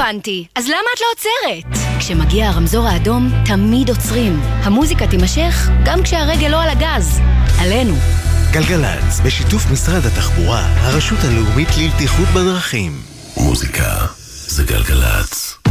הבנתי. אז למה את לא עוצרת? כשמגיע הרמזור האדום, תמיד עוצרים. המוזיקה תימשך גם כשהרגל לא על הגז. עלינו. גלגלצ, בשיתוף משרד התחבורה, הרשות הלאומית לבטיחות בדרכים. מוזיקה זה גלגלצ.